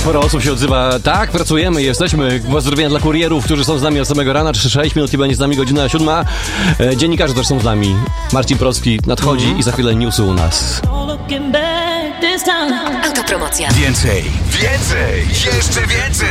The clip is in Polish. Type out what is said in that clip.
sporo osób się odzywa. Tak, pracujemy, jesteśmy. Pozdrowienia dla kurierów, którzy są z nami od samego rana. 6 minut i będzie z nami godzina 7. Dziennikarze też są z nami. Marcin Prostki nadchodzi i za chwilę newsy u nas. Autopromocja. Więcej, jeszcze więcej.